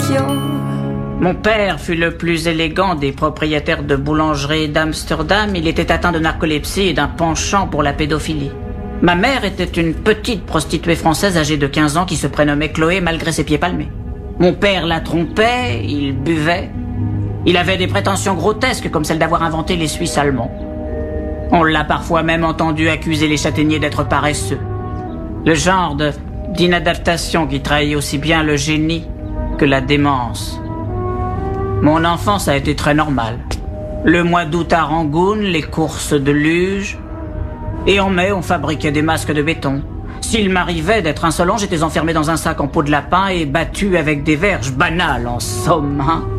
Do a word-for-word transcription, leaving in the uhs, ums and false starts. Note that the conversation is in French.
Mon père fut le plus élégant des propriétaires de boulangerie d'Amsterdam. Il était atteint de narcolepsie et d'un penchant pour la pédophilie. Ma mère était une petite prostituée française âgée de quinze ans qui se prénommait Chloé malgré ses pieds palmés. Mon père la trompait, il buvait. Il avait des prétentions grotesques comme celle d'avoir inventé les Suisses allemands. On l'a parfois même entendu accuser les châtaigniers d'être paresseux. Le genre de, d'inadaptation qui trahit aussi bien le génie que la démence. Mon enfance a été très normale. Le mois d'août à Rangoon, les courses de luge. Et en mai, on fabriquait des masques de béton. S'il m'arrivait d'être insolent, j'étais enfermé dans un sac en peau de lapin et battu avec des verges. Banal, en somme, hein.